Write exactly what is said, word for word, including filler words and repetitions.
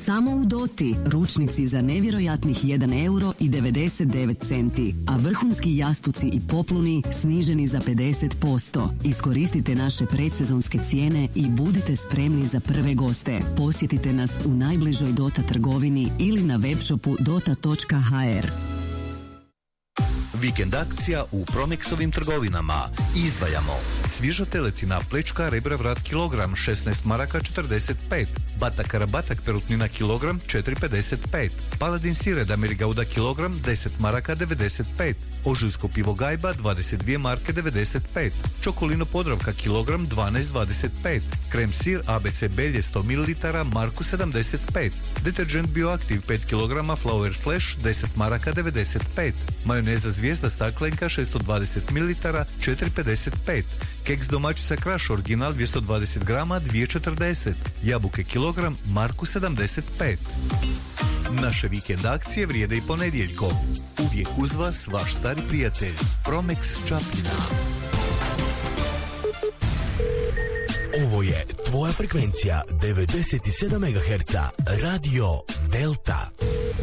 Samo u Doti ručnici za nevjerojatnih jedan euro i devedeset devet centi, a vrhunski jastuci i popluni sniženi za pedeset posto. Iskoristite naše predsezonske cijene i budite spremni za prve goste. Posjetite nas u najbližoj Dota trgovini ili na webshopu dota točka ha er. Vikend akcija u Promexovim trgovinama. Izdvajamo svježa teletina, plečka, rebra, vrat kilogram šesnaest maraka četrdeset pet, batak rabatak perutnina kilogram četiri pedeset pet, paladin sired Amerigauda kilogram deset maraka devedeset pet, ožujsko pivo Gajba dvadeset dvije marke devedeset pet, čokolino Podravka kilogram dvanaest dvadeset pet, krem sir A B C Belje sto mililitara marku sedamdeset pet, deterđent Bioaktiv pet kilograma Flower Flash deset maraka devedeset pet, majoneza Zvijezda staklenka šesto dvadeset mililitara četiri pedeset pet, keks domaćica Kraš original dvjesto dvadeset grama dvije četrdeset, jabuke kilogram marku sedamdeset pet. Naše vikend akcije vrijede i ponedjeljkom. Uvijek uz vas vaš stari prijatelj Promex Čapljina. Ovo je tvoja frekvencija devedeset sedam megaherca Radio Delta.